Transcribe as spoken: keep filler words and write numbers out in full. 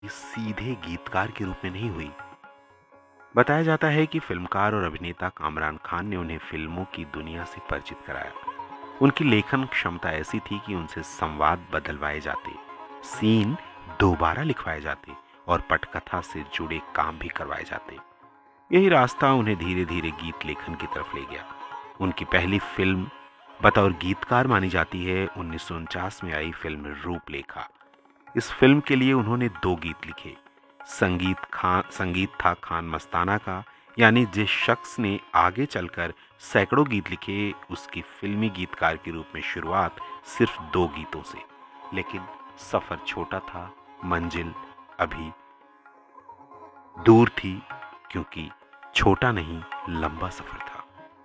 सीधे गीतकार के रूप में नहीं हुई। बताया जाता है कि फिल्मकार और अभिनेता कामरान खान ने उन्हें फिल्मों की दुनिया से परिचित कराया। उनकी लेखन क्षमता ऐसी थी कि उनसे संवाद बदलवाए जाते, सीन दोबारा लिखवाए जाते और पटकथा से जुड़े काम भी करवाए जाते। यही रास्ता उन्हें धीरे धीरे गीत लेखन की तरफ ले गया। उनकी पहली फिल्म बतौर गीतकार मानी जाती है उन्नीस सौ उनचास में आई फिल्म रूपलेखा। इस फिल्म के लिए उन्होंने दो गीत लिखे। संगीत खान संगीत था खान मस्ताना का, यानी जिस शख्स ने आगे चलकर सैकड़ों गीत लिखे, उसकी फिल्मी गीतकार के रूप में शुरुआत सिर्फ दो गीतों से। लेकिन सफर छोटा था, मंजिल अभी दूर थी, क्योंकि छोटा नहीं लंबा सफर था।